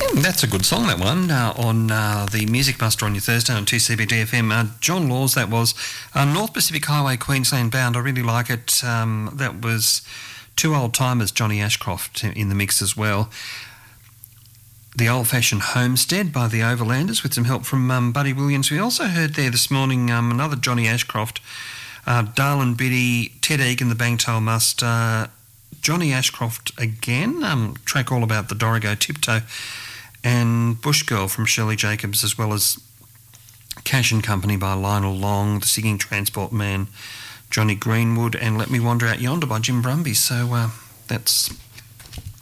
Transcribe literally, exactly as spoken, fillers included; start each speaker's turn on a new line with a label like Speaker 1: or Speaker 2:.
Speaker 1: Mm, that's a good song, that one, uh, on uh, the Music Muster on your Thursday on two C B D F M. Uh, John Laws, that was. Uh, North Pacific Highway, Queensland Bound. I really like it. Um, that was two old-timers, Johnny Ashcroft, in the mix as well. The Old-Fashioned Homestead by the Overlanders with some help from um, Buddy Williams. We also heard there this morning um, another Johnny Ashcroft, uh, Darlin Biddy, Ted Egan, the Bangtail Muster, Johnny Ashcroft again, um, track all about the Dorigo Tiptoe, and Bush Girl from Shirley Jacobs, as well as Cash and Company by Lionel Long, The Singing Transport Man, Johnny Greenwood, and Let Me Wander Out Yonder by Jim Brumby. So uh, that's